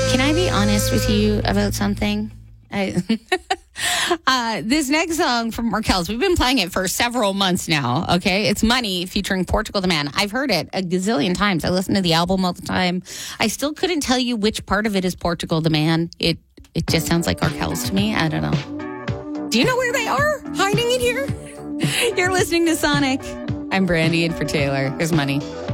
Can I be honest with you about something? This next song from Markel's, we've been playing it for several months now, okay? It's Money featuring Portugal the Man. I've heard it a gazillion times. I listen to the album all the time. I still couldn't tell you which part of it is Portugal the Man. It just sounds like Markel's to me. I don't know. Do you know where they are? Hiding in here? You're listening to Sonic. I'm Brandy, and for Taylor, here's Money.